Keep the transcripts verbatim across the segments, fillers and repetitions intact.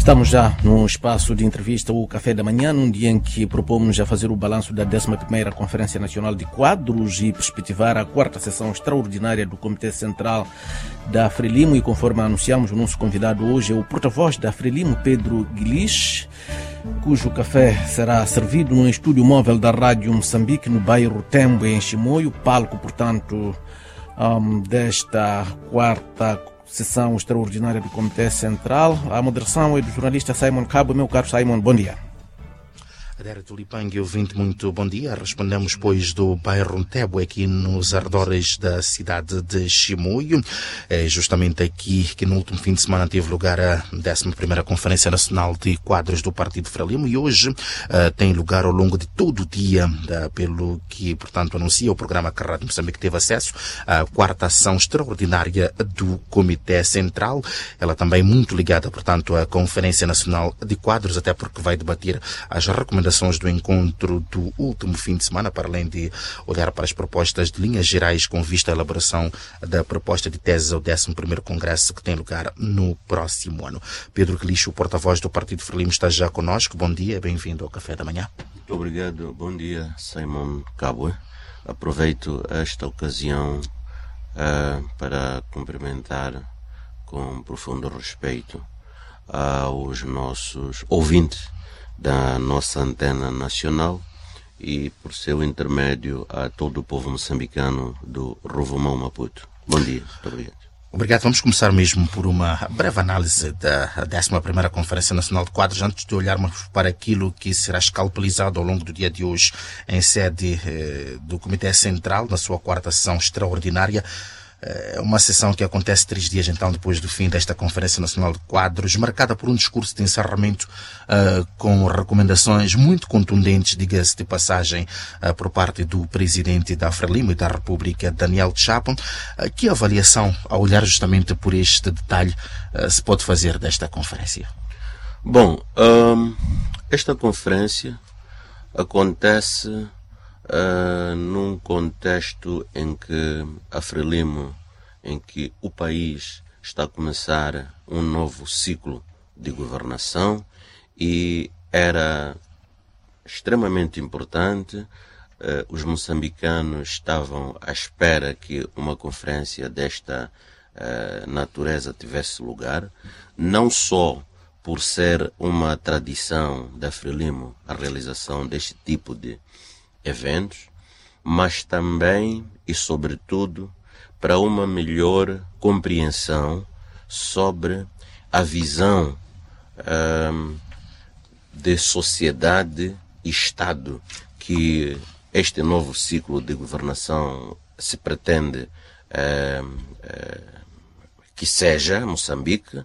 Estamos já no espaço de entrevista, o Café da Manhã, num dia em que propomos a fazer o balanço da décima primeira Conferência Nacional de Quadros e perspectivar a quarta sessão extraordinária do Comitê Central da Frelimo. E conforme anunciamos, o nosso convidado hoje é o porta-voz da Frelimo, Pedro Guilis, cujo café será servido no estúdio móvel da Rádio Moçambique, no bairro Tembo, em Chimoio, palco, portanto, um, desta quarta sessão extraordinária do Comitê Central. A moderação é do jornalista Simon Cabo. Meu caro Simon, bom dia. Adério Tulipangue, ouvinte, muito bom dia. Respondemos, pois, do bairro Tebo, aqui nos arredores da cidade de Chimoio. É justamente aqui que no último fim de semana teve lugar a décima primeira Conferência Nacional de Quadros do Partido Frelimo e hoje uh, tem lugar ao longo de todo o dia, uh, pelo que, portanto, anuncia o programa que a Rádio Moçambique teve acesso, à quarta ação extraordinária do Comitê Central. Ela também muito ligada, portanto, à Conferência Nacional de Quadros, até porque vai debater as recomendações do encontro do último fim de semana, para além de olhar para as propostas de linhas gerais com vista à elaboração da proposta de tese ao décimo primeiro Congresso que tem lugar no próximo ano. Pedro Guilis, o porta-voz do Partido Frelimo, está já connosco. Bom dia, bem-vindo ao Café da Manhã. Muito obrigado. Bom dia, Simon Cabo. Aproveito esta ocasião uh, para cumprimentar com profundo respeito aos nossos ouvintes da nossa antena nacional e, por seu intermédio, a todo o povo moçambicano do Rovuma Maputo. Bom dia, muito obrigado. Obrigado. Vamos começar mesmo por uma breve análise da décima primeira Conferência Nacional de Quadros, antes de olharmos para aquilo que será escalpelizado ao longo do dia de hoje em sede eh, do Comitê Central, na sua quarta sessão extraordinária. É uma sessão que acontece três dias então depois do fim desta Conferência Nacional de Quadros, marcada por um discurso de encerramento uh, com recomendações muito contundentes, diga-se de passagem, uh, por parte do Presidente da Frelimo e da República, Daniel Chapo. Uh, que avaliação, a olhar justamente por este detalhe, uh, se pode fazer desta conferência? Bom, um, esta conferência acontece Uh, num contexto em que a Frelimo, em que o país está a começar um novo ciclo de governação e era extremamente importante, uh, os moçambicanos estavam à espera que uma conferência desta uh, natureza tivesse lugar, não só por ser uma tradição da Frelimo a realização deste tipo de eventos, mas também e sobretudo para uma melhor compreensão sobre a visão um, de sociedade e Estado que este novo ciclo de governação se pretende um, um, que seja Moçambique,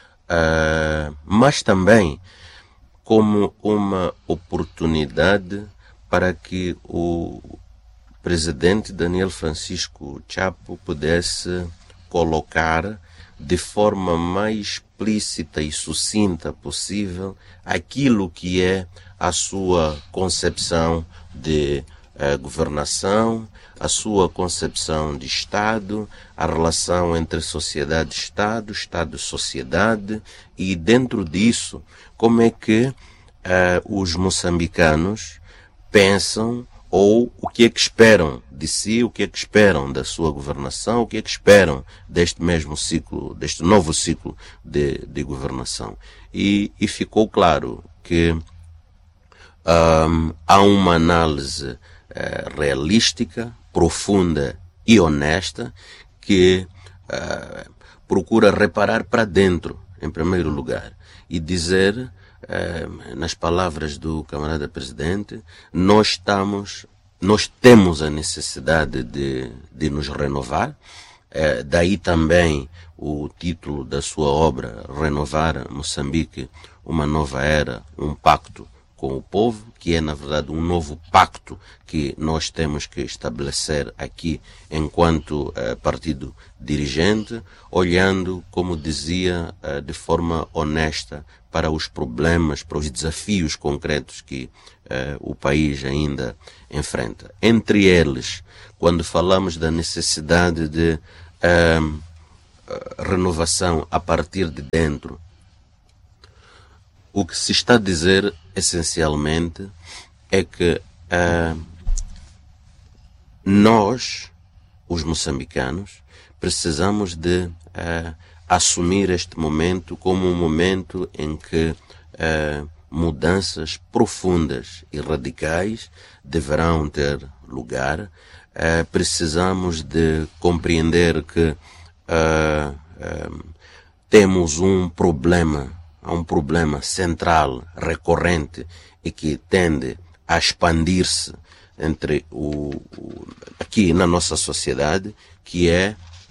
uh, mas também como uma oportunidade para que o presidente Daniel Francisco Chapo pudesse colocar de forma mais explícita e sucinta possível aquilo que é a sua concepção de uh, governação, a sua concepção de Estado, a relação entre sociedade e Estado, Estado e sociedade, e dentro disso, como é que uh, os moçambicanos pensam ou o que é que esperam de si, o que é que esperam da sua governação, o que é que esperam deste mesmo ciclo, deste novo ciclo de, de governação. E, e ficou claro que um, há uma análise uh, realística, profunda e honesta que uh, procura reparar para dentro, em primeiro lugar, e dizer, Uh, nas palavras do camarada presidente, nós estamos, nós temos a necessidade de, de nos renovar, uh, daí também o título da sua obra, Renovar Moçambique, uma nova era, um pacto com o povo, que é na verdade um novo pacto que nós temos que estabelecer aqui enquanto uh, partido dirigente, olhando, como dizia, uh, de forma honesta para os problemas, para os desafios concretos que uh, o país ainda enfrenta. Entre eles, quando falamos da necessidade de uh, renovação a partir de dentro, o que se está a dizer essencialmente é que uh, nós, os moçambicanos, precisamos de uh, assumir este momento como um momento em que uh, mudanças profundas e radicais deverão ter lugar. Uh, precisamos de compreender que uh, uh, temos um problema, um problema central, recorrente e que tende a expandir-se entre o, o aqui na nossa sociedade, que é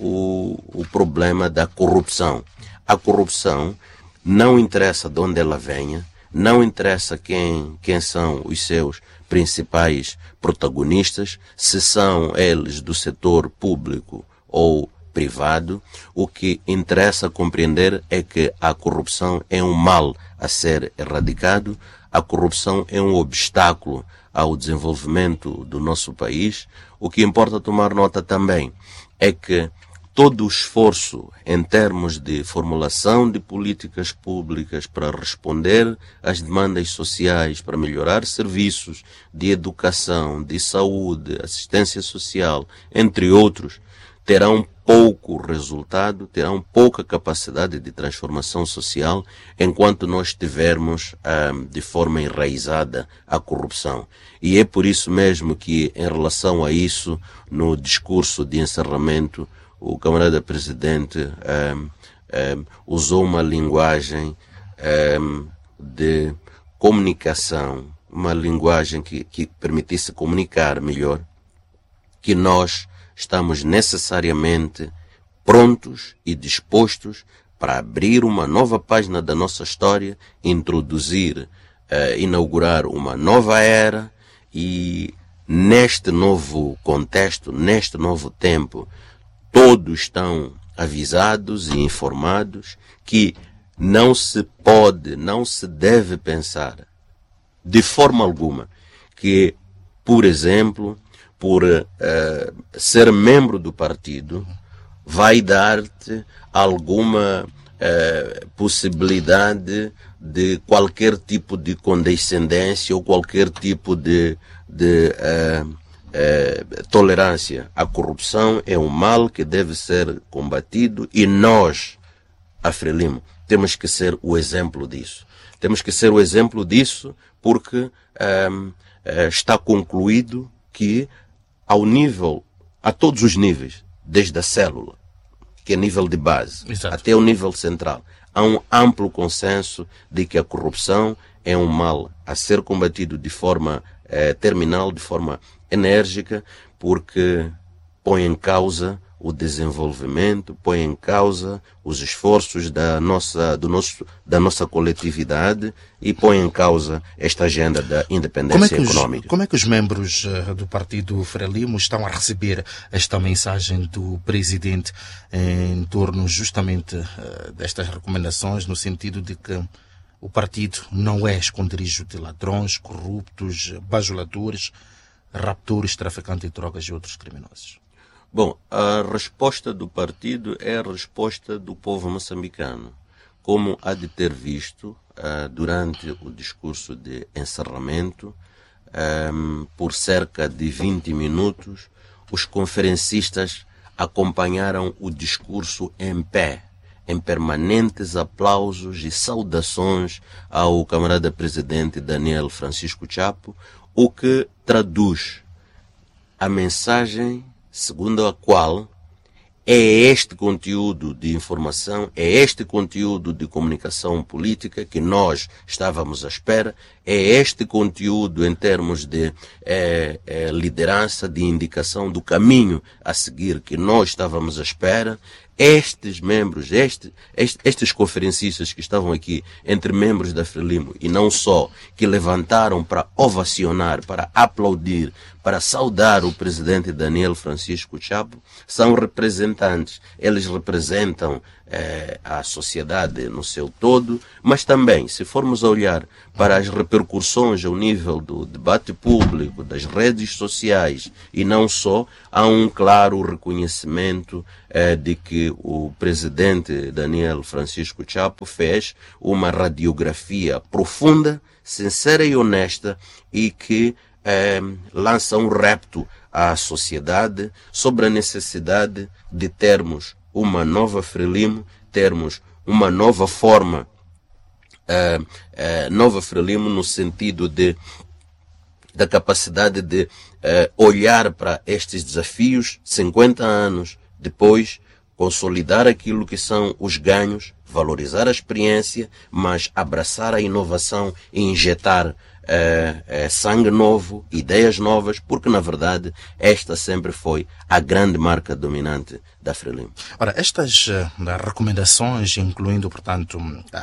o, o problema da corrupção. A corrupção não interessa de onde ela venha, não interessa quem, quem são os seus principais protagonistas, se são eles do setor público ou privado. O que interessa compreender é que a corrupção é um mal a ser erradicado, a corrupção é um obstáculo ao desenvolvimento do nosso país. O que importa tomar nota também é que todo o esforço em termos de formulação de políticas públicas para responder às demandas sociais, para melhorar serviços de educação, de saúde, assistência social, entre outros, terão pouco resultado, terão pouca capacidade de transformação social enquanto nós tivermos ah, de forma enraizada a corrupção. E é por isso mesmo que, em relação a isso, no discurso de encerramento, o camarada presidente um, um, usou uma linguagem um, de comunicação, uma linguagem que, que permitisse comunicar melhor, que nós estamos necessariamente prontos e dispostos para abrir uma nova página da nossa história, introduzir, uh, inaugurar uma nova era e neste novo contexto, neste novo tempo, todos estão avisados e informados que não se pode, não se deve pensar de forma alguma que, por exemplo, por uh, ser membro do partido, vai dar-te alguma uh, possibilidade de qualquer tipo de condescendência ou qualquer tipo de, de uh, É, tolerância. A corrupção é um mal que deve ser combatido e nós, a Frelimo, temos que ser o exemplo disso. Temos que ser o exemplo disso porque um, é, está concluído que ao nível, a todos os níveis, desde a célula, que é nível de base, Exato. Até o nível central, há um amplo consenso de que a corrupção é um mal a ser combatido de forma é, terminal, de forma enérgica, porque põe em causa o desenvolvimento, põe em causa os esforços da nossa, do nosso, da nossa coletividade e põe em causa esta agenda da independência como é econômica. Os, como é que os membros uh, do partido Frelimo estão a receber esta mensagem do presidente em torno justamente uh, destas recomendações, no sentido de que o partido não é esconderijo de ladrões, corruptos, bajuladores, raptores, traficantes de drogas e outros criminosos? Bom, a resposta do partido é a resposta do povo moçambicano. Como há de ter visto, uh, durante o discurso de encerramento, um, por cerca de vinte minutos, os conferencistas acompanharam o discurso em pé, em permanentes aplausos e saudações ao camarada presidente Daniel Francisco Chapo, o que traduz a mensagem segundo a qual é este conteúdo de informação, é este conteúdo de comunicação política que nós estávamos à espera, é este conteúdo em termos de é, é, liderança, de indicação do caminho a seguir que nós estávamos à espera. Estes membros, este, este, estes conferencistas que estavam aqui, entre membros da Frelimo e não só, que levantaram para ovacionar, para aplaudir, para saudar o presidente Daniel Francisco Chapo, são representantes. Eles representam eh, a sociedade no seu todo, mas também, se formos a olhar para as repercussões ao nível do debate público, das redes sociais e não só, há um claro reconhecimento eh, de que que o presidente Daniel Francisco Chapo fez uma radiografia profunda, sincera e honesta e que eh, lança um repto à sociedade sobre a necessidade de termos uma nova Frelimo, termos uma nova forma, uh, uh, nova Frelimo no sentido de da capacidade de uh, olhar para estes desafios cinquenta anos depois, consolidar aquilo que são os ganhos, valorizar a experiência, mas abraçar a inovação e injetar Uh, uh, sangue novo, ideias novas, porque na verdade esta sempre foi a grande marca dominante da Frelimo. Ora, estas uh, recomendações, incluindo, portanto,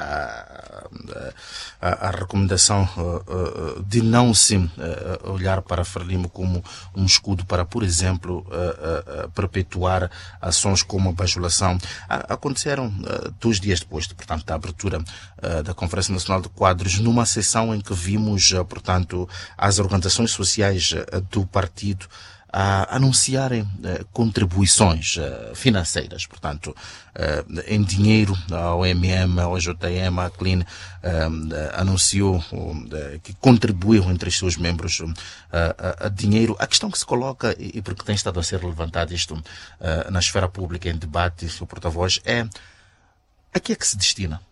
a, a, a recomendação uh, uh, de não se uh, olhar para a Frelimo como um escudo para, por exemplo, uh, uh, perpetuar ações como a bajulação, a, aconteceram uh, dois dias depois, de, portanto, da abertura uh, da Conferência Nacional de Quadros, numa sessão em que vimos portanto, as organizações sociais do partido a anunciarem contribuições financeiras, portanto, em dinheiro. A O M M, a O J M, a Clean anunciou que contribuiu entre os seus membros a dinheiro. A questão que se coloca, e porque tem estado a ser levantado isto na esfera pública em debate, o porta-voz, é a que é que se destina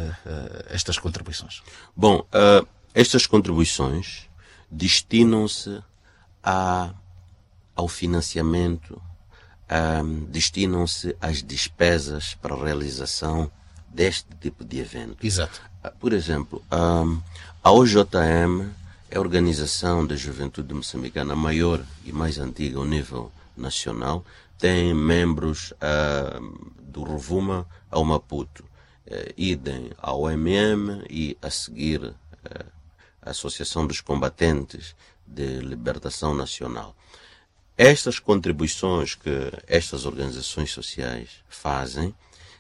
estas contribuições? Bom, uh... estas contribuições destinam-se a, ao financiamento, um, destinam-se às despesas para a realização deste tipo de evento. Exato. Por exemplo, um, a O J M é a Organização da Juventude Moçambicana maior e mais antiga ao nível nacional, tem membros uh, do Rovuma ao Maputo, uh, idem ao O M M e a seguir uh, a Associação dos Combatentes de Libertação Nacional. Estas contribuições que estas organizações sociais fazem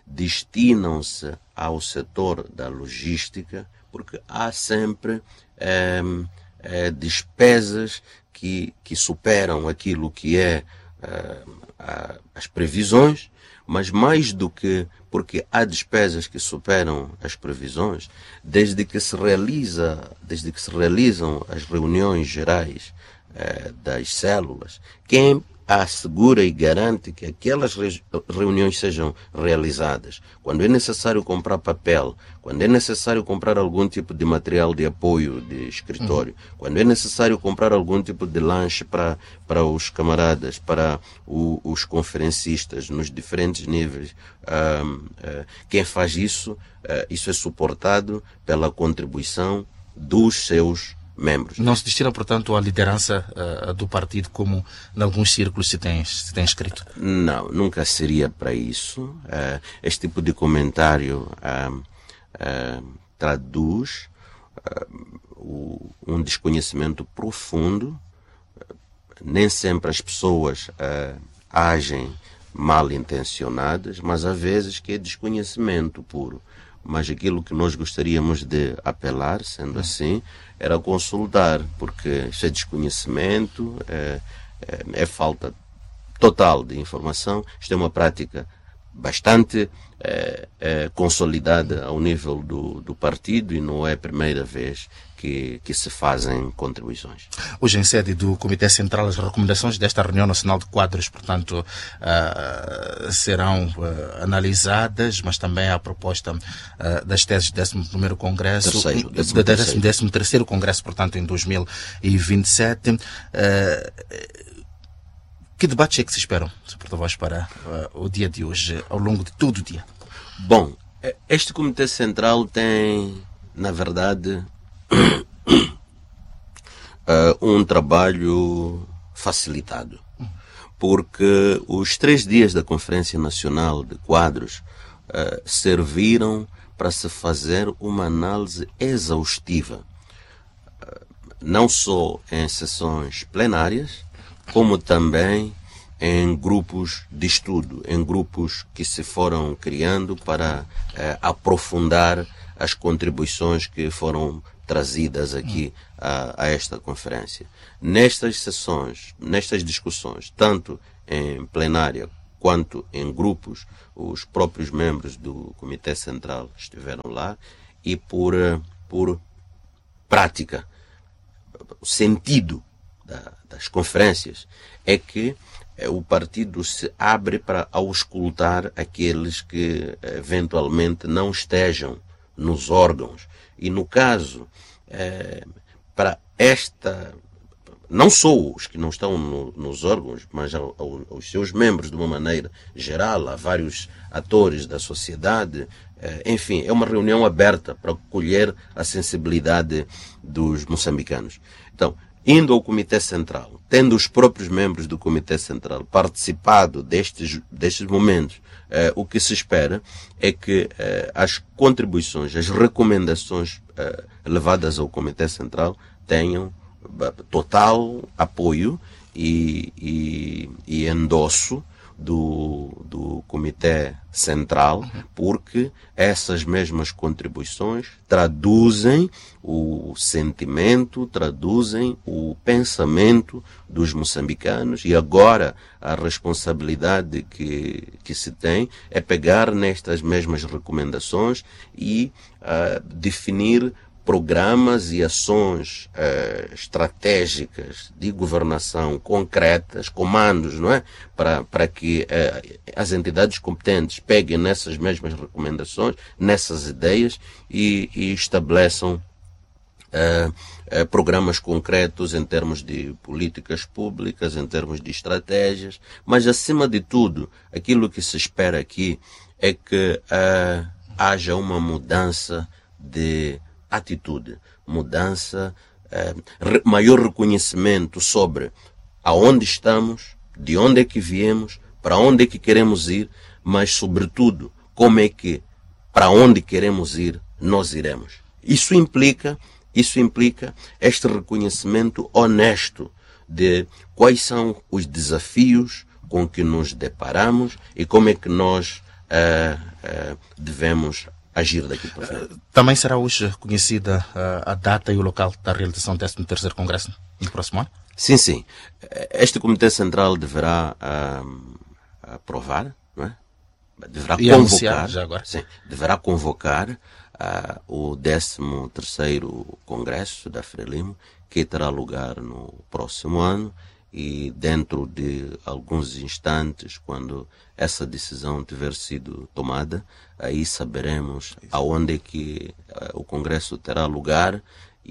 destinam-se ao setor da logística, porque há sempre é, é, despesas que, que superam aquilo que é é, a, as previsões, mas mais do que porque há despesas que superam as previsões, desde que se realiza, desde que se realizam as reuniões gerais eh, das células, quem assegura e garante que aquelas re reuniões sejam realizadas. Quando é necessário comprar papel, quando é necessário comprar algum tipo de material de apoio de escritório, uhum. quando é necessário comprar algum tipo de lanche para, para os camaradas, para o, os conferencistas nos diferentes níveis, um, uh, quem faz isso, uh, isso é suportado pela contribuição dos seus membros. Não se destina, portanto, à liderança uh, do partido, como em alguns círculos se tem, se tem escrito? Não, nunca seria para isso. Uh, este tipo de comentário uh, uh, traduz uh, o, um desconhecimento profundo. Uh, nem sempre as pessoas uh, agem mal intencionadas, mas há vezes que é desconhecimento puro. Mas aquilo que nós gostaríamos de apelar, sendo assim, era consultar, porque isso é desconhecimento, é, é, é falta total de informação. Isto é uma prática bastante é, é, consolidada ao nível do, do partido e não é a primeira vez que, que se fazem contribuições. Hoje, em sede do Comitê Central, as recomendações desta reunião nacional de quadros, portanto, uh, serão uh, analisadas, mas também a proposta uh, das teses do décimo primeiro Congresso, terceiro, do décimo terceiro Congresso, portanto, em dois mil e vinte e sete. Uh, que debates é que se esperam, porta-voz, para uh, o dia de hoje, ao longo de todo o dia? Bom, este Comitê Central tem, na verdade, Uh, um trabalho facilitado, porque os três dias da Conferência Nacional de Quadros uh, serviram para se fazer uma análise exaustiva, uh, não só em sessões plenárias, como também em grupos de estudo, em grupos que se foram criando para uh, aprofundar as contribuições que foram trazidas aqui a, a esta conferência. Nestas sessões, nestas discussões, tanto em plenária quanto em grupos, os próprios membros do Comitê Central estiveram lá e por, por prática, o sentido da, das conferências é que o partido se abre para auscultar aqueles que eventualmente não estejam nos órgãos. E no caso, eh, para esta, não só os que não estão no, nos órgãos, mas ao, ao, aos seus membros de uma maneira geral, há vários atores da sociedade, eh, enfim, é uma reunião aberta para colher a sensibilidade dos moçambicanos. Então, indo ao Comitê Central, tendo os próprios membros do Comitê Central participado destes, destes momentos, eh, o que se espera é que eh, as contribuições, as recomendações eh, levadas ao Comitê Central tenham total apoio e, e, e endosso do, do Comitê Central, porque essas mesmas contribuições traduzem o sentimento, traduzem o pensamento dos moçambicanos, e agora a responsabilidade que, que se tem é pegar nestas mesmas recomendações e uh, definir programas e ações eh, estratégicas de governação concretas, comandos, não é? Para, para que eh, as entidades competentes peguem nessas mesmas recomendações, nessas ideias e, e estabeleçam eh, eh, programas concretos em termos de políticas públicas, em termos de estratégias, mas acima de tudo, aquilo que se espera aqui é que eh, haja uma mudança de atitude, mudança, eh, re, maior reconhecimento sobre aonde estamos, de onde é que viemos, para onde é que queremos ir, mas sobretudo como é que, para onde queremos ir, nós iremos. Isso implica, isso implica este reconhecimento honesto de quais são os desafios com que nos deparamos e como é que nós eh, eh, devemos agir daqui para frente. Também será hoje conhecida a, a data e o local da realização do décimo terceiro Congresso no próximo ano? Sim, sim. Este Comitê Central deverá um, aprovar, não é? Deverá e convocar, já agora? Sim, deverá convocar uh, o décimo terceiro Congresso da Frelimo, que terá lugar no próximo ano, e dentro de alguns instantes, quando essa decisão tiver sido tomada, aí saberemos aonde é que uh, o Congresso terá lugar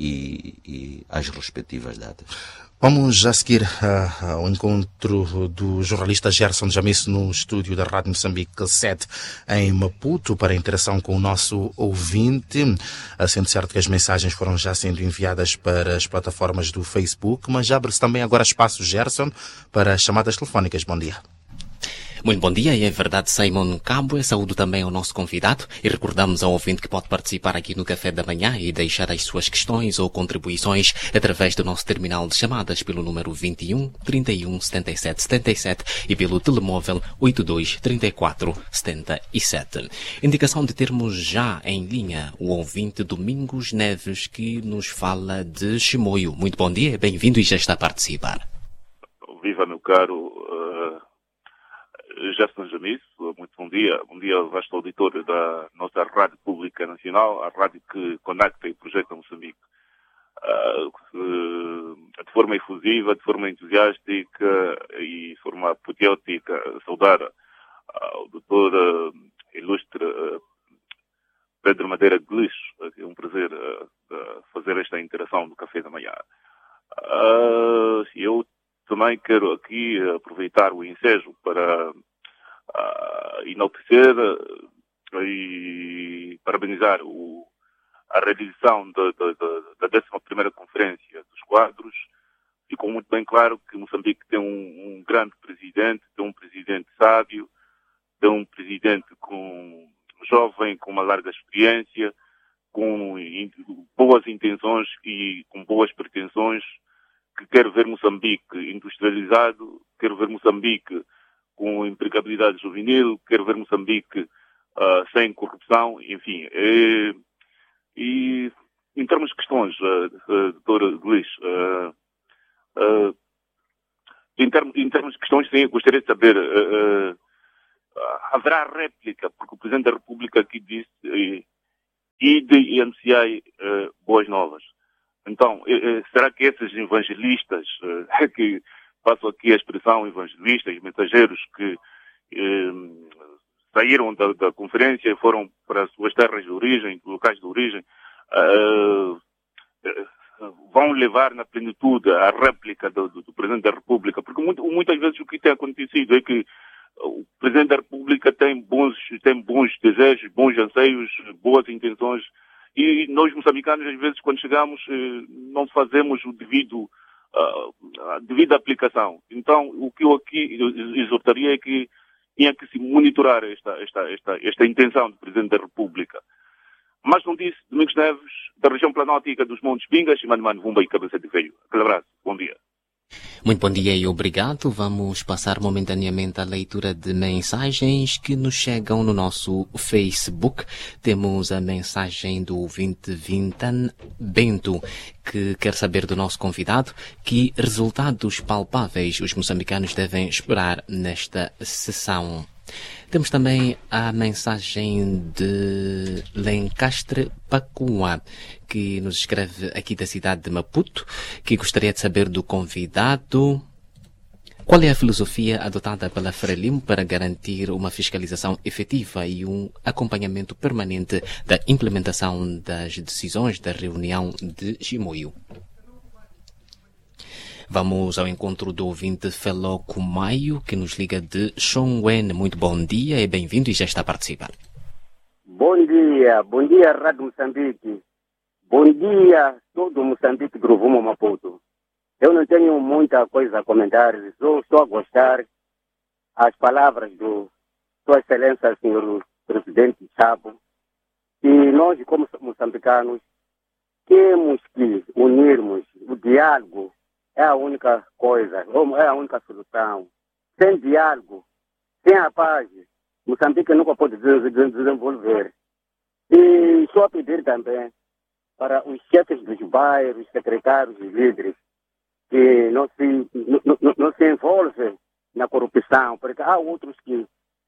e, e as respectivas datas. Vamos já seguir uh, ao encontro do jornalista Gerson Jamice no estúdio da Rádio Moçambique sete em Maputo para a interação com o nosso ouvinte. Uh, sendo certo que as mensagens foram já sendo enviadas para as plataformas do Facebook, mas já abre-se também agora espaço, Gerson, para as chamadas telefónicas. Bom dia. Muito bom dia, e é verdade, Simon Cabo. Saúdo também ao nosso convidado e recordamos ao ouvinte que pode participar aqui no Café da Manhã e deixar as suas questões ou contribuições através do nosso terminal de chamadas pelo número vinte e um, trinta e um, setenta e sete, setenta e sete e pelo telemóvel oito dois, trinta e quatro, setenta e sete. Indicação de termos já em linha o ouvinte Domingos Neves, que nos fala de Chimoio. Muito bom dia, bem-vindo e já está a participar. Viva, meu caro uh... Gerson Jamice, muito bom dia. Bom dia ao vasto auditório da nossa Rádio Pública Nacional, a rádio que conecta e projeta Moçambique. Uh, de forma efusiva, de forma entusiástica e de forma apoteótica, saudar uh, o doutor uh, ilustre uh, Pedro Madeira Glis. É um prazer uh, fazer esta interação do Café da Manhã. Uh, eu também quero aqui aproveitar o ensejo para uh, enaltecer uh, e parabenizar o, a realização da, da, da, da décima primeira Conferência dos Quadros. Ficou muito bem claro que Moçambique tem um, um grande presidente, tem um presidente sábio, tem um presidente com, jovem, com uma larga experiência, com in, boas intenções e com boas pretensões, que quer ver Moçambique industrializado, quer ver Moçambique com empregabilidade juvenil, quer ver Moçambique uh, sem corrupção, enfim. E, e em termos de questões, uh, uh, doutor Luís, uh, uh, em, termos, em termos de questões, sim, eu gostaria de saber uh, uh, haverá réplica, porque o Presidente da República aqui disse e, e anunciai uh, boas novas. Então, uh, será que esses evangelistas, uh, que passo aqui a expressão evangelistas, mensageiros que uh, saíram da, da conferência e foram para as suas terras de origem, locais de origem, uh, uh, vão levar na plenitude a réplica do, do, do Presidente da República? Porque muito, muitas vezes o que tem acontecido é que o Presidente da República tem bons, tem bons desejos, bons anseios, boas intenções, e nós moçambicanos, às vezes, quando chegamos, não fazemos o devido, a devida aplicação. Então, o que eu aqui exortaria é que tinha que se monitorar esta, esta, esta, esta intenção do Presidente da República. Mas não disse, Domingos Neves, da região planótica dos Montes Pingas, Mano Mano, Vumba e Cabeça de Velho. Aquele abraço, bom dia. Muito bom dia e obrigado. Vamos passar momentaneamente à leitura de mensagens que nos chegam no nosso Facebook. Temos a mensagem do ouvinte Vintan Bento, que quer saber do nosso convidado que resultados palpáveis os moçambicanos devem esperar nesta sessão. Temos também a mensagem de Lencastre Pacua, que nos escreve aqui da cidade de Maputo, que gostaria de saber do convidado qual é a filosofia adotada pela Frelimo para garantir uma fiscalização efetiva e um acompanhamento permanente da implementação das decisões da reunião de Chimoio. Vamos ao encontro do ouvinte Feloco Maio, que nos liga de Chongwen. Muito bom dia e bem-vindo e já está a participar. Bom dia, bom dia Rádio Moçambique. Bom dia todo Moçambique, Gruvumo Maputo. Eu não tenho muita coisa a comentar, só estou a gostar as palavras do Sua Excelência, senhor Presidente Chabo. E nós, como moçambicanos, temos que unirmos o diálogo. É a única coisa, é a única solução. Sem diálogo, sem a paz, Moçambique nunca pode desenvolver. E só pedir também para os chefes dos bairros, secretários e líderes, que não se, não, não, não se envolvem na corrupção, porque há outros que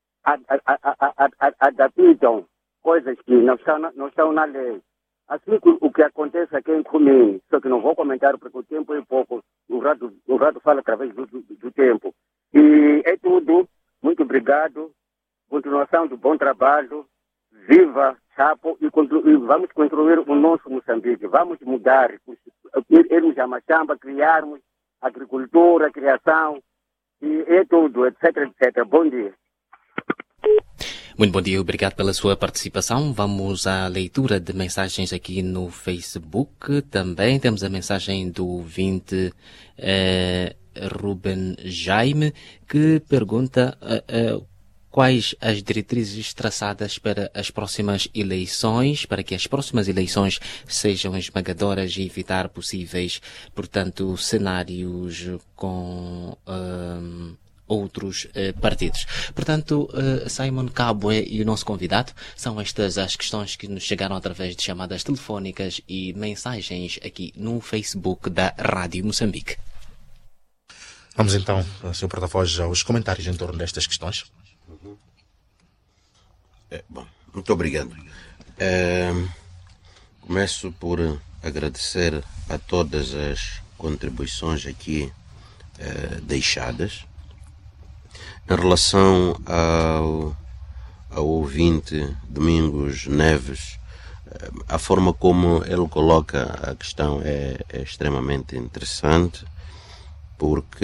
adaptam coisas que não estão, não estão na lei. Assim que o que acontece aqui em Cumim, só que não vou comentar porque o tempo é pouco, o rato, o rato fala através do, do, do tempo. E é tudo, muito obrigado, continuação do bom trabalho, viva Chapo e, e vamos construir o nosso Moçambique, vamos mudar, irmos a Machamba, criarmos agricultura, criação, e é tudo, etc, etcétera. Bom dia. Muito bom dia, obrigado pela sua participação. Vamos à leitura de mensagens aqui no Facebook. Também temos a mensagem do ouvinte eh, Ruben Jaime, que pergunta eh, eh, quais as diretrizes traçadas para as próximas eleições, para que as próximas eleições sejam esmagadoras e evitar possíveis, portanto, cenários com Um, outros eh, partidos. Portanto, eh, Simon Kabwe e o nosso convidado, são estas as questões que nos chegaram através de chamadas telefónicas e mensagens aqui no Facebook da Rádio Moçambique. Vamos então, senhor Porta-Voz, aos comentários em torno destas questões. Uhum. É, bom, muito obrigado. É, começo por agradecer a todas as contribuições aqui é, deixadas. Em relação ao, ao ouvinte Domingos Neves, a forma como ele coloca a questão é, é extremamente interessante, porque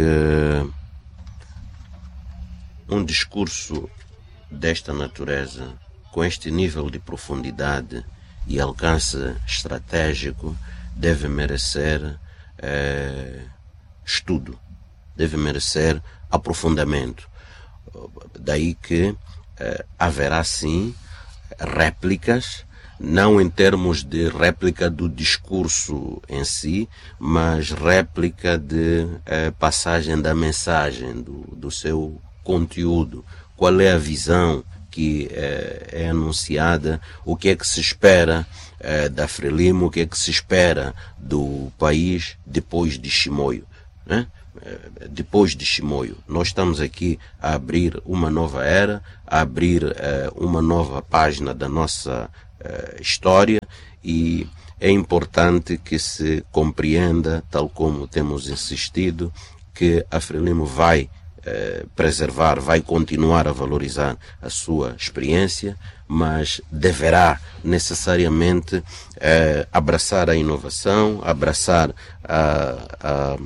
um discurso desta natureza, com este nível de profundidade e alcance estratégico, deve merecer é, estudo, deve merecer aprofundamento. Daí que eh, haverá sim réplicas, não em termos de réplica do discurso em si, mas réplica de eh, passagem da mensagem, do, do seu conteúdo. Qual é a visão que eh, é anunciada, o que é que se espera eh, da Frelimo, o que é que se espera do país depois de Chimoio, né? depois de Chimoio. Nós estamos aqui a abrir uma nova era, a abrir uma nova página da nossa história, e é importante que se compreenda, tal como temos insistido, que a Frelimo vai eh, preservar, vai continuar a valorizar a sua experiência, mas deverá necessariamente eh, abraçar a inovação, abraçar a, a,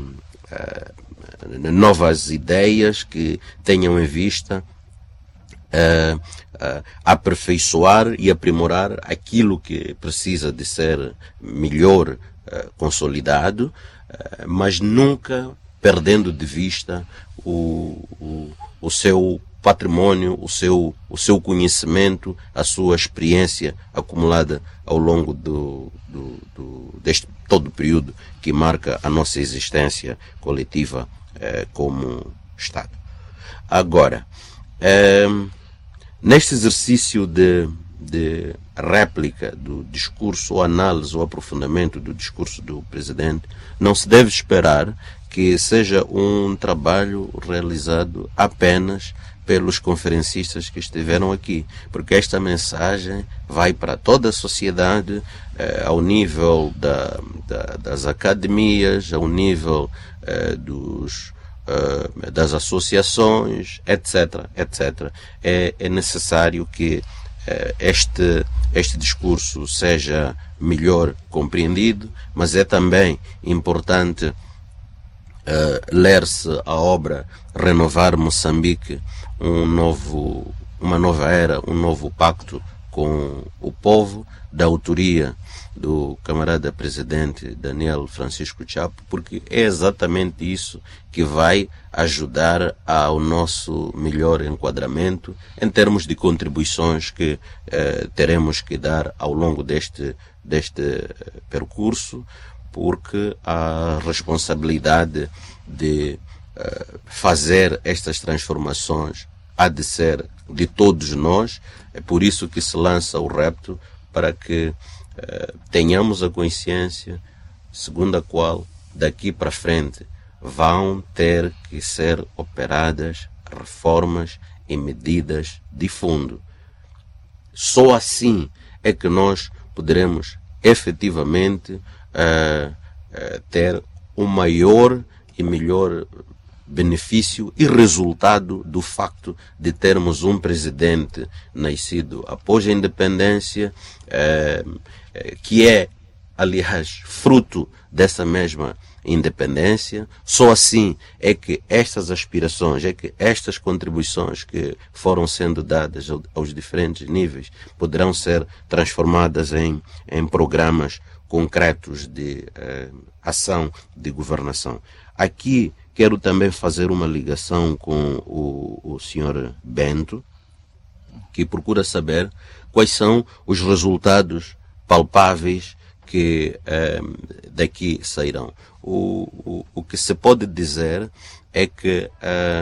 a novas ideias que tenham em vista Uh, uh, aperfeiçoar e aprimorar aquilo que precisa de ser melhor uh, consolidado, uh, mas nunca perdendo de vista o, o, o seu patrimônio, o seu, o seu conhecimento, a sua experiência acumulada ao longo do, do, do, deste todo o período que marca a nossa existência coletiva uh, como Estado. Agora, uh, neste exercício de, de réplica do discurso, ou análise, ou aprofundamento do discurso do Presidente, não se deve esperar que seja um trabalho realizado apenas pelos conferencistas que estiveram aqui, porque esta mensagem vai para toda a sociedade, eh, ao nível da, da, das academias, ao nível eh, dos Uh, das associações, etc, etc. É, é necessário que uh, este, este discurso seja melhor compreendido, mas é também importante uh, ler-se a obra Renovar Moçambique, um novo, uma nova era, um novo pacto com o povo, da autoria do camarada presidente Daniel Francisco Chapo, porque é exatamente isso que vai ajudar ao nosso melhor enquadramento em termos de contribuições que eh, teremos que dar ao longo deste, deste percurso, porque a responsabilidade de eh, fazer estas transformações há de ser de todos nós. É por isso que se lança o repto, para que uh, tenhamos a consciência segundo a qual daqui para frente vão ter que ser operadas reformas e medidas de fundo. Só assim é que nós poderemos efetivamente uh, uh, ter um maior e melhor benefício e resultado do facto de termos um presidente nascido após a independência, eh, que é, aliás, fruto dessa mesma independência. Só assim é que estas aspirações, é que estas contribuições que foram sendo dadas aos diferentes níveis poderão ser transformadas em, em programas concretos de eh, ação de governação. Aqui quero também fazer uma ligação com o, o senhor Bento, que procura saber quais são os resultados palpáveis que eh, daqui sairão. O, o, o que se pode dizer é que eh,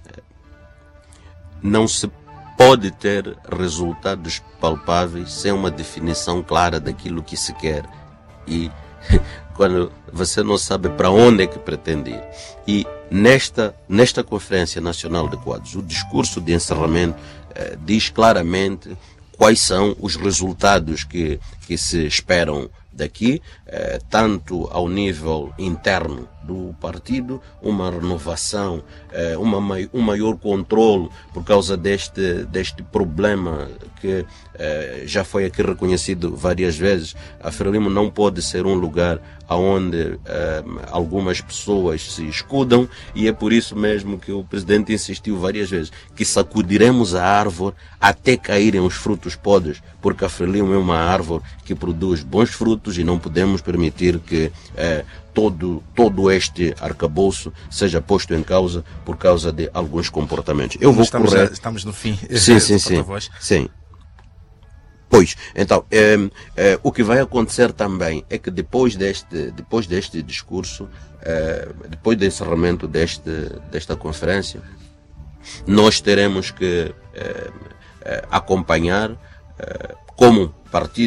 não se pode ter resultados palpáveis sem uma definição clara daquilo que se quer. E quando você não sabe para onde é que pretende ir. E nesta, nesta Conferência Nacional de Quadros, o discurso de encerramento eh, diz claramente quais são os resultados que, que se esperam daqui, eh, tanto ao nível interno do partido, uma renovação, eh, uma, um maior controle por causa deste, deste problema que eh, já foi aqui reconhecido várias vezes. A Frelimo não pode ser um lugar onde eh, algumas pessoas se escudam, e é por isso mesmo que o presidente insistiu várias vezes que sacudiremos a árvore até caírem os frutos podres, porque a Frelimo é uma árvore que produz bons frutos e não podemos permitir que eh, todo, todo este arcabouço seja posto em causa por causa de alguns comportamentos. Eu vou estamos, correr... estamos no fim. Sim, sim, sim. sim. Pois, então, é, é, o que vai acontecer também é que depois deste, depois deste discurso, é, depois do encerramento deste, desta conferência, nós teremos que é, é, acompanhar, é, como partido,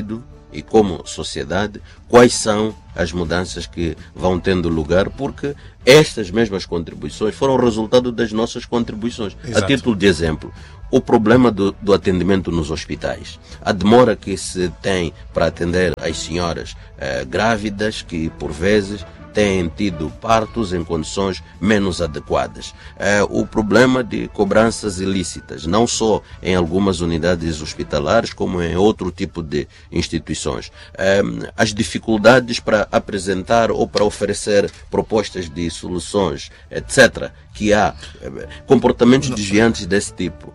e como sociedade, quais são as mudanças que vão tendo lugar, porque estas mesmas contribuições foram resultado das nossas contribuições. Exato. A título de exemplo, o problema do, do atendimento nos hospitais, a demora que se tem para atender as senhoras eh, grávidas, que por vezes têm tido partos em condições menos adequadas. É, o problema de cobranças ilícitas, não só em algumas unidades hospitalares, como em outro tipo de instituições. É, as dificuldades para apresentar ou para oferecer propostas de soluções, etcétera, que há, comportamentos desviantes desse tipo,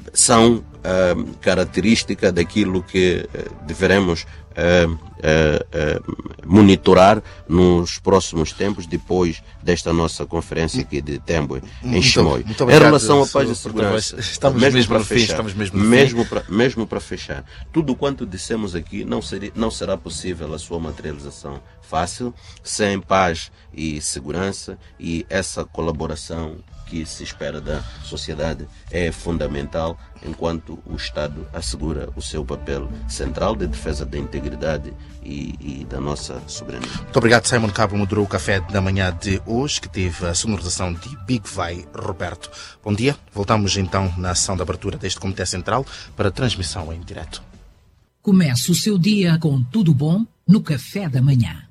são é, característica daquilo que é, deveremos é, é, é, monitorar nos próximos tempos, depois desta nossa conferência aqui de Tembwe, em Chimoio. Em relação à paz e segurança, estamos mesmo, mesmo para fechar, estamos mesmo, mesmo para mesmo para fechar, tudo quanto dissemos aqui não seria, não será possível a sua materialização fácil sem paz e segurança, e essa colaboração que se espera da sociedade é fundamental, enquanto o Estado assegura o seu papel central de defesa da integridade e, e da nossa soberania. Muito obrigado. Simon Cabo moderou o café da manhã de hoje, que teve a sonorização de Big Vai Roberto. Bom dia. Voltamos então na ação de abertura deste Comitê Central para transmissão em direto. Comece o seu dia com tudo bom no café da manhã.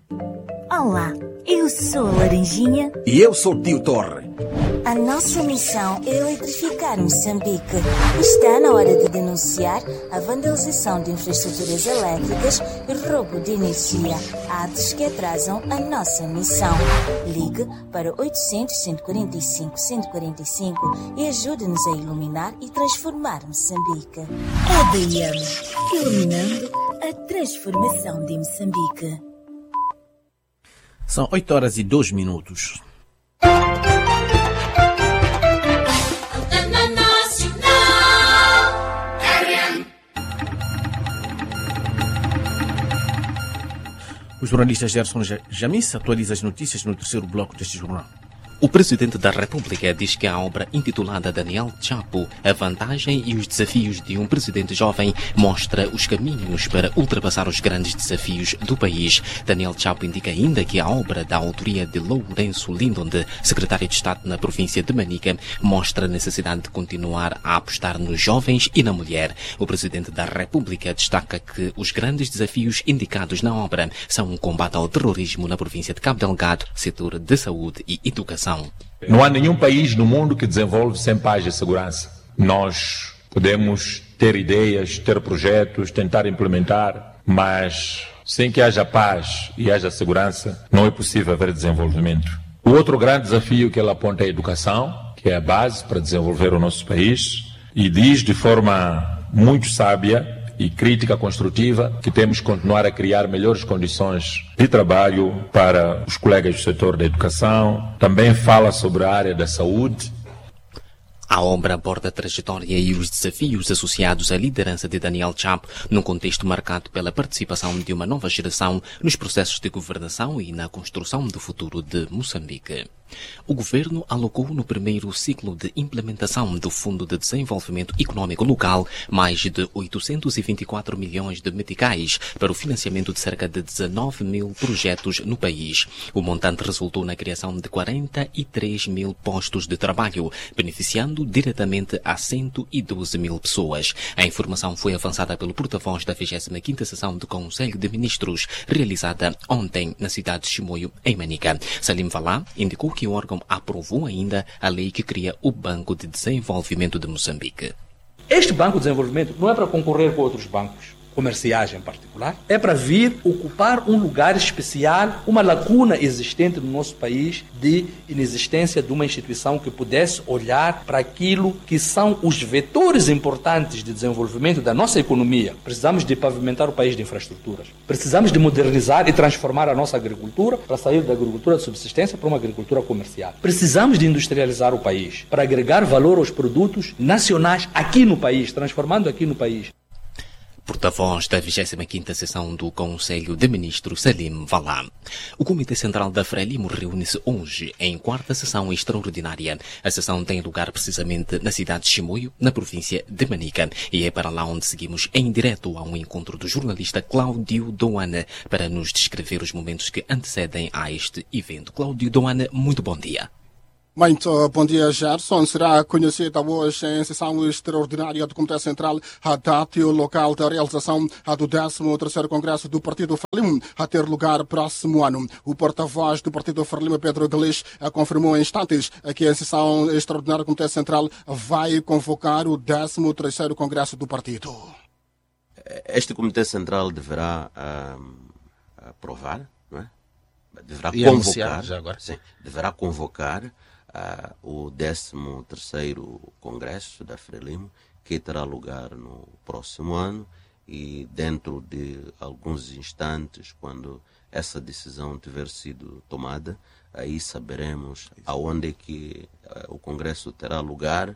Olá, eu sou a Laranjinha. E eu sou o Tio Torre. A nossa missão é eletrificar Moçambique. Está na hora de denunciar a vandalização de infraestruturas elétricas e roubo de energia, atos que atrasam a nossa missão. Ligue para oitocentos, cento e quarenta e cinco, cento e quarenta e cinco e ajude-nos a iluminar e transformar Moçambique. A D M, iluminando a transformação de Moçambique. São oito horas e dois minutos. O jornalista Gerson Jamis atualiza as notícias no terceiro bloco deste jornal. O Presidente da República diz que a obra intitulada Daniel Chapo, a vantagem e os desafios de um presidente jovem, mostra os caminhos para ultrapassar os grandes desafios do país. Daniel Chapo indica ainda que a obra, da autoria de Lourenço Lindonde, secretário de Estado na província de Manica, mostra a necessidade de continuar a apostar nos jovens e na mulher. O Presidente da República destaca que os grandes desafios indicados na obra são o combate ao terrorismo na província de Cabo Delgado, setor de saúde e educação. Não há nenhum país no mundo que desenvolve sem paz e segurança. Nós podemos ter ideias, ter projetos, tentar implementar, mas sem que haja paz e haja segurança, não é possível haver desenvolvimento. O outro grande desafio que ela aponta é a educação, que é a base para desenvolver o nosso país, e diz de forma muito sábia e crítica construtiva que temos que continuar a criar melhores condições de trabalho para os colegas do setor da educação. Também fala sobre a área da saúde. A obra aborda a trajetória e os desafios associados à liderança de Daniel Chapo, num contexto marcado pela participação de uma nova geração nos processos de governação e na construção do futuro de Moçambique. O Governo alocou no primeiro ciclo de implementação do Fundo de Desenvolvimento Econômico Local mais de oitocentos e vinte e quatro milhões de meticais para o financiamento de cerca de dezanove mil projetos no país. O montante resultou na criação de quarenta e três mil postos de trabalho, beneficiando diretamente a cento e doze mil pessoas. A informação foi avançada pelo porta-voz da vigésima quinta sessão do Conselho de Ministros, realizada ontem na cidade de Chimoio, em Manica. Salim Valá indicou que o órgão aprovou ainda a lei que cria o Banco de Desenvolvimento de Moçambique. Este Banco de Desenvolvimento não é para concorrer com outros bancos comerciais em particular, é para vir ocupar um lugar especial, uma lacuna existente no nosso país de inexistência de uma instituição que pudesse olhar para aquilo que são os vetores importantes de desenvolvimento da nossa economia. Precisamos de pavimentar o país de infraestruturas. Precisamos de modernizar e transformar a nossa agricultura para sair da agricultura de subsistência para uma agricultura comercial. Precisamos de industrializar o país para agregar valor aos produtos nacionais aqui no país, transformando aqui no país. Porta-voz da vigésima quinta sessão do Conselho de Ministros, Salim Valá. O Comitê Central da Frelimo reúne-se hoje em quarta sessão extraordinária. A sessão tem lugar precisamente na cidade de Chimoio, na província de Manica. E é para lá onde seguimos em direto a um encontro do jornalista Cláudio Doana para nos descrever os momentos que antecedem a este evento. Cláudio Doana, muito bom dia. Muito bom dia, Gerson. Será conhecida hoje em sessão extraordinária do Comitê Central a data e o local da realização do décimo terceiro Congresso do Partido Frelimo, a ter lugar próximo ano. O porta-voz do Partido Frelimo, Pedro Guelis, confirmou em instantes que a sessão extraordinária do Comitê Central vai convocar o décimo terceiro Congresso do Partido. Este Comitê Central deverá um, aprovar, não é? Deverá e convocar, já agora. Sim, deverá convocar Uh, o décimo terceiro Congresso da Frelimo, que terá lugar no próximo ano, e dentro de alguns instantes, quando essa decisão tiver sido tomada, aí saberemos aonde é que uh, o Congresso terá lugar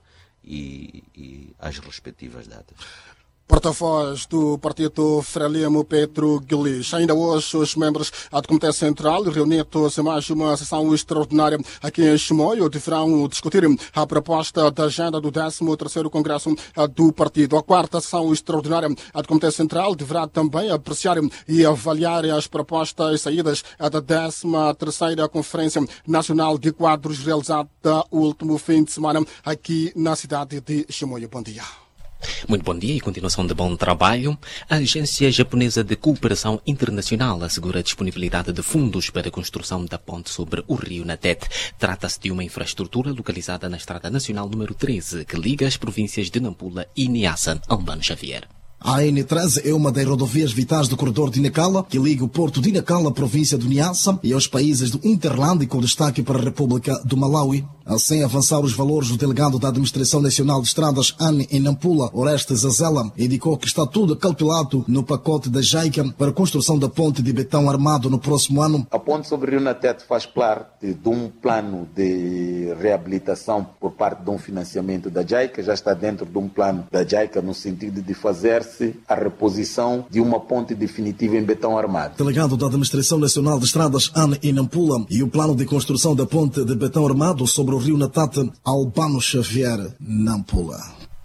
e, e as respectivas datas. Porta-voz do Partido Frelimo, Pedro Guelis. Ainda hoje, os membros do Comitê Central, reunidos em mais uma sessão extraordinária aqui em Chimoio, deverão discutir a proposta da agenda do décimo terceiro Congresso do Partido. A quarta sessão extraordinária do Comitê Central deverá também apreciar e avaliar as propostas saídas da décima terceira Conferência Nacional de Quadros, realizada no último fim de semana aqui na cidade de Chimoio. Bom dia. Muito bom dia e continuação de bom trabalho. A Agência Japonesa de Cooperação Internacional assegura a disponibilidade de fundos para a construção da ponte sobre o rio Natete. Trata-se de uma infraestrutura localizada na Estrada Nacional número treze, que liga as províncias de Nampula e Niassa. Albano Xavier. A N treze é uma das rodovias vitais do corredor de Nacala, que liga o porto de Nacala, província do Niassa, e aos países do Interlândia, com destaque para a República do Malawi. Sem avançar os valores, o delegado da Administração Nacional de Estradas, A N em Nampula, Orestes Azela, indicou que está tudo calculado no pacote da JICA para a construção da ponte de betão armado no próximo ano. A ponte sobre o Rio Natete faz parte de um plano de reabilitação por parte de um financiamento da JICA, já está dentro de um plano da JICA no sentido de fazer a reposição de uma ponte definitiva em betão armado. Delegado da Administração Nacional de Estradas, A N em Nampula, e o plano de construção da ponte de betão armado sobre o rio Natete, Albano Xavier, Nampula.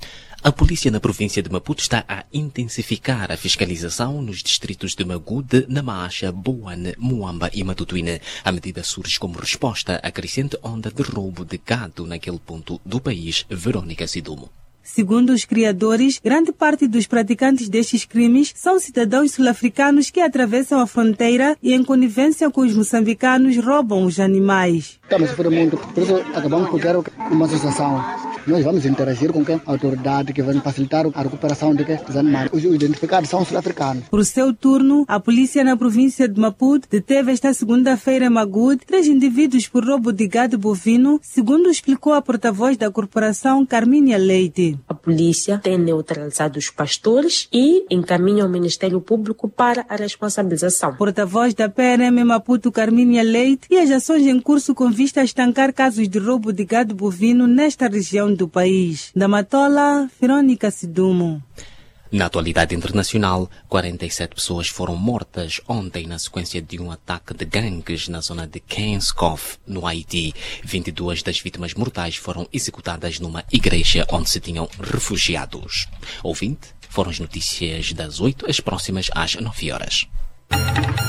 A polícia na província de Maputo está a intensificar a fiscalização nos distritos de Magude, Namacha, Boane, Muamba e Matutuíne. A medida surge como resposta à crescente onda de roubo de gado naquele ponto do país. Verônica Sidumo. Segundo os criadores, grande parte dos praticantes destes crimes são cidadãos sul-africanos que atravessam a fronteira e, em conivência com os moçambicanos, roubam os animais. Estamos sofrendo muito, por isso acabamos por criar uma associação. Nós vamos interagir com a autoridade que vai facilitar a recuperação dos animais. Os identificados são sul-africanos. Por seu turno, a polícia na província de Maputo deteve esta segunda-feira em Magude três indivíduos por roubo de gado bovino, segundo explicou a porta-voz da corporação, Carmínia Leite. A polícia tem neutralizado os pastores e encaminha ao Ministério Público para a responsabilização. Porta-voz da P R M Maputo, Carmínia Leite, e as ações em curso com vista a estancar casos de roubo de gado bovino nesta região do país. Da Matola, Verônica Sidumo. Na atualidade internacional, quarenta e sete pessoas foram mortas ontem na sequência de um ataque de gangues na zona de Kenskov, no Haiti. vinte e duas das vítimas mortais foram executadas numa igreja onde se tinham refugiados. Ouvinte, foram as notícias das oito, as próximas às nove horas.